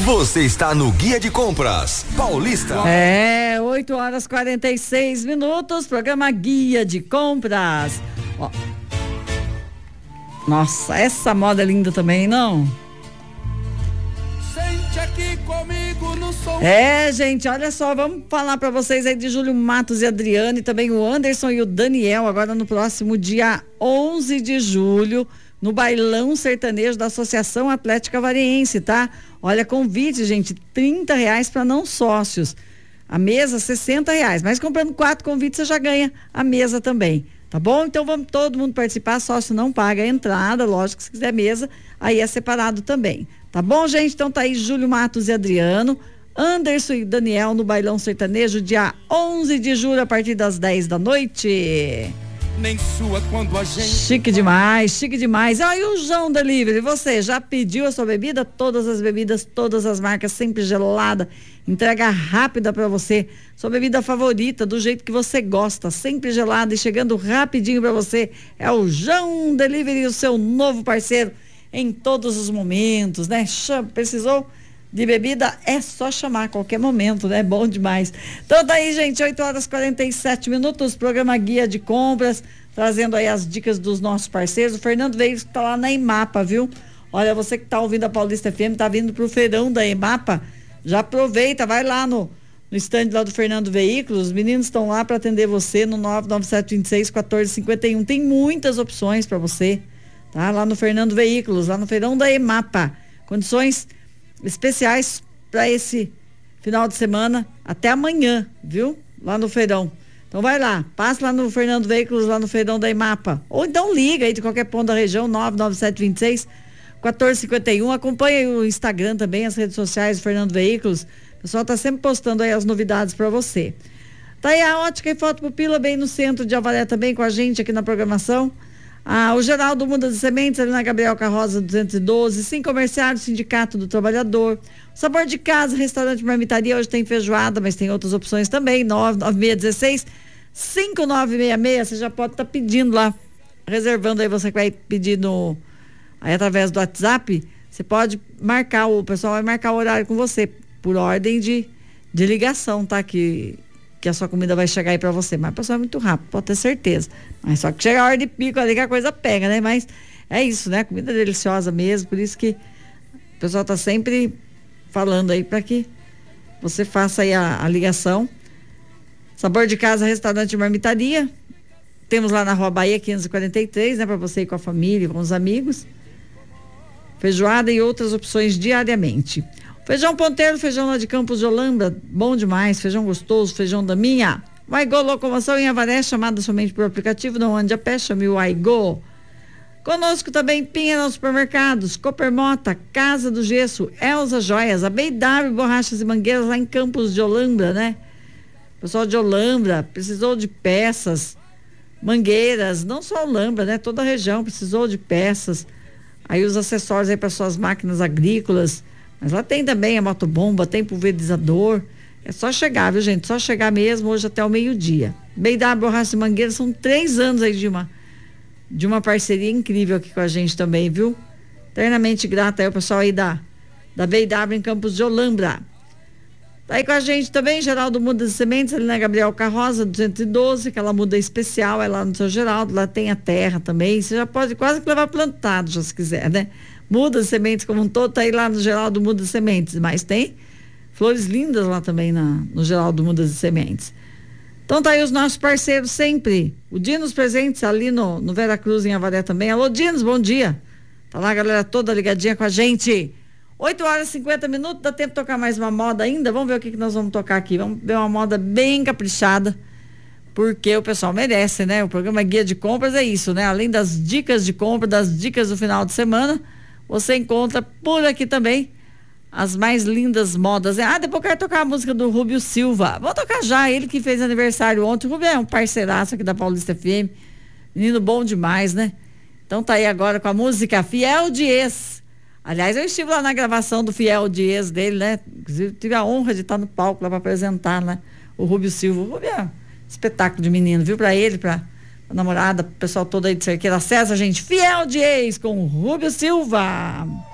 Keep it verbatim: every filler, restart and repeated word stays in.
Você está no Guia de Compras Paulista. É, oito horas e quarenta e seis minutos, programa Guia de Compras. Ó. Nossa, essa moda é linda também, não? Sente aqui comigo no som. É, gente, olha só, vamos falar pra vocês aí de Júlio Matos e Adriane, também o Anderson e o Daniel, agora no próximo dia onze de julho, no Bailão Sertanejo da Associação Atlética Variense, tá? Olha, convite, gente, trinta reais para não sócios. A mesa, sessenta reais. Mas comprando quatro convites, você já ganha a mesa também. Tá bom? Então vamos todo mundo participar. Sócio não paga a entrada, lógico, se quiser mesa, aí é separado também. Tá bom, gente? Então tá aí Júlio Matos e Adriano, Anderson e Daniel no Bailão Sertanejo, dia onze de julho, a partir das dez da noite. Nem sua quando a gente... Chique demais, chique demais. Ah, e o João Delivery, você já pediu a sua bebida? Todas as bebidas, todas as marcas, sempre gelada, entrega rápida para você, sua bebida favorita, do jeito que você gosta, sempre gelada e chegando rapidinho para você. É o João Delivery, o seu novo parceiro em todos os momentos, né? Precisou de bebida, é só chamar a qualquer momento, né? Bom demais. Então tá aí, gente, oito horas e quarenta e sete minutos, programa Guia de Compras, trazendo aí as dicas dos nossos parceiros. O Fernando Veículos tá lá na Emapa, viu? Olha, você que tá ouvindo a Paulista F M, tá vindo pro feirão da Emapa, já aproveita, vai lá no, no stand lá do Fernando Veículos, os meninos estão lá para atender você no nove nove sete dois seis um quatro cinco um. Tem muitas opções para você, tá? Lá no Fernando Veículos, lá no feirão da Emapa. Condições especiais para esse final de semana até amanhã, viu? Lá no feirão. Então vai lá, passa lá no Fernando Veículos, lá no feirão da Emapa. Ou então liga aí de qualquer ponto da região, nove nove sete dois seis um quatro cinco um. Acompanha o Instagram também, as redes sociais do Fernando Veículos. O pessoal tá sempre postando aí as novidades para você. Tá aí a Ótica e Foto Pupila, bem no centro de Avaré também com a gente aqui na programação. Ah, o Geraldo Muda de Sementes, ali na Gabriel Carroza duzentos e doze, Sim Comerciário, Sindicato do Trabalhador, Sabor de Casa, Restaurante Marmitaria, hoje tem feijoada, mas tem outras opções também, nove nove seis um seis cinco nove seis seis, você já pode estar tá pedindo lá, reservando aí, você que vai pedir no, aí através do WhatsApp, você pode marcar, o pessoal vai marcar o horário com você, por ordem de, de ligação, tá? Que que a sua comida vai chegar aí pra você, mas o pessoal é muito rápido, pode ter certeza, mas só que chega a hora de pico ali que a coisa pega, né? Mas é isso, né? Comida deliciosa mesmo, por isso que o pessoal tá sempre falando aí para que você faça aí a, a ligação. Sabor de Casa, Restaurante Marmitaria, temos lá na Rua Bahia quinhentos e quarenta e três, né? Para você ir com a família, com os amigos, feijoada e outras opções diariamente. Feijão Ponteiro, feijão lá de Campos de Holambra, bom demais, feijão gostoso, feijão da minha. O Aigô Locomoção em Avaré, chamada somente por aplicativo, não ande a pé, chame o Aigô. Conosco também Pinheirão Supermercados, Coopermota, Casa do Gesso, Elza Joias, a B W Borrachas e Mangueiras lá em Campos de Holambra, né? Pessoal de Holambra, precisou de peças, mangueiras, não só Holambra, né? Toda a região precisou de peças. Aí os acessórios aí para suas máquinas agrícolas. Mas lá tem também a motobomba, tem pulverizador. É só chegar, viu, gente? Só chegar mesmo hoje até o meio-dia. B W Borracha e Mangueira, são três anos aí de uma, de uma parceria incrível aqui com a gente também, viu? Eternamente grata aí o pessoal aí da, da B W em Campos de Holambra. Tá aí com a gente também, Geraldo Muda de Sementes, ali na Gabriel Carroza, duzentos e doze, aquela muda especial, é lá no seu Geraldo, lá tem a terra também. Você já pode quase que levar plantado, já se quiser, né? Muda de Sementes como um todo, tá aí lá no Geraldo Muda de Sementes, mas tem flores lindas lá também na, no Geraldo Muda de Sementes. Então tá aí os nossos parceiros sempre, o Dinos Presentes ali no, no Vera Cruz em Avaré também. Alô Dinos, bom dia, tá lá a galera toda ligadinha com a gente. oito horas e cinquenta minutos, dá tempo de tocar mais uma moda ainda? Vamos ver o que, que nós vamos tocar aqui, vamos ver uma moda bem caprichada, porque o pessoal merece, né? O programa Guia de Compras é isso, né? Além das dicas de compra, das dicas do final de semana, você encontra por aqui também as mais lindas modas. Ah, depois eu quero tocar a música do Rubio Silva. Vou tocar já, ele que fez aniversário ontem. O Rubio é um parceiraço aqui da Paulista F M. Menino bom demais, né? Então tá aí agora com a música Fiel de Ex. Aliás, eu estive lá na gravação do Fiel de Ex dele, né? Inclusive, tive a honra de estar no palco lá para apresentar, né? O Rubio Silva. O Rubio é um espetáculo de menino, viu? Pra ele, pra a namorada, o pessoal todo aí de Cerqueira. César, gente, Fiel de Ex com o Rubio Silva.